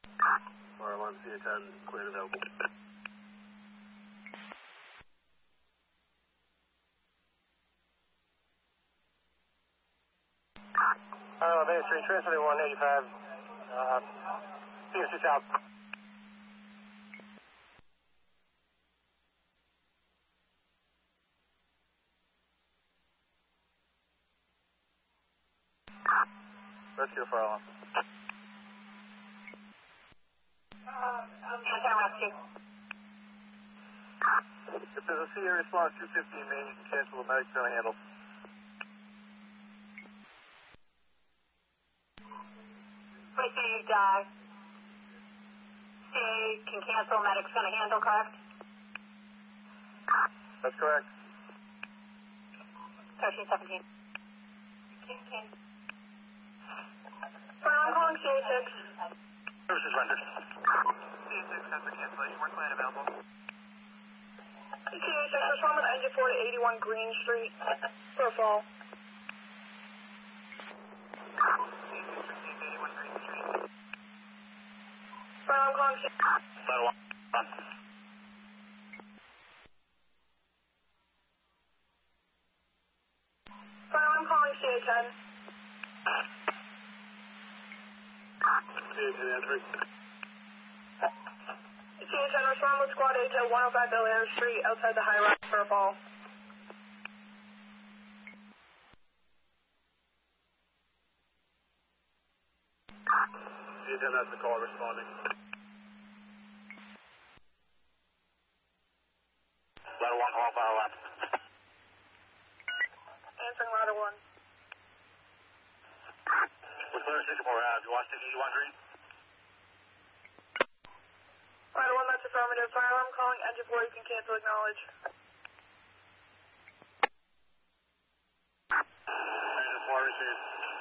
401 CA10, clear and available. Bay Street, Transfer 185, PFC South. Rescue for all. If there's a CA response 215 main, you can cancel the medic's going to handle. Wait till you die. CA can cancel, medic's going to handle, correct? That's correct. 1317. I'm calling CA6. Services rendered. CA6 has the cancellation. We're clear and available. CA6, respond with engine 4 to 81 Green Street for a fall. CA6 received 81 Green Street. I'm calling CA6. Final one. I'm calling CA10. CA10 entry. CA10, respond with Squad 8 to 105 Bel Air Street outside the high rise for a fall. CA10 has the call responding. Ladder 1, call file left. Answering ladder 1. With clear 64 out, you want to take 81 Green? Ladder 1, that's affirmative. Fire alarm calling engine 4, you can cancel, acknowledge. Engine 4 received.